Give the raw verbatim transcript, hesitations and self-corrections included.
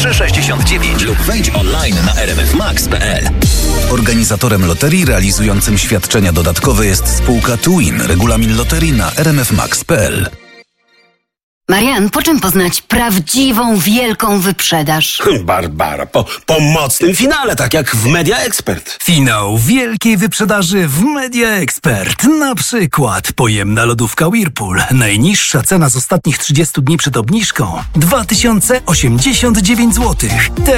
trzy sześćdziesiąt dziewięć lub wejdź online na r m f max kropka p l. Organizatorem loterii realizującym świadczenia dodatkowe jest spółka Twin. Regulamin loterii na r m f max kropka p l. Marian, po czym poznać prawdziwą, wielką wyprzedaż? Barbara, po, po mocnym finale, tak jak w Media Expert. Finał wielkiej wyprzedaży w Media Expert. Na przykład pojemna lodówka Whirlpool. Najniższa cena z ostatnich trzydziestu dni przed obniżką dwa tysiące osiemdziesiąt dziewięć złotych.